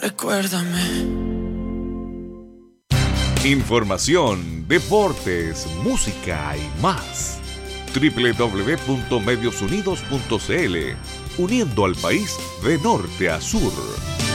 Recuérdame. Información, deportes, música y más. www.mediosunidos.cl, uniendo al país de norte a sur.